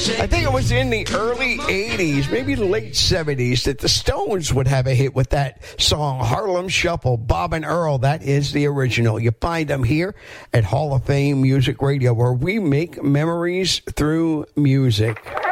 I think it was in the early 80s, maybe the late 70s, that the Stones would have a hit with that song, Harlem Shuffle, Bob and Earl. That is the original. You find them here at Hall of Fame Music Radio, where we make memories through music.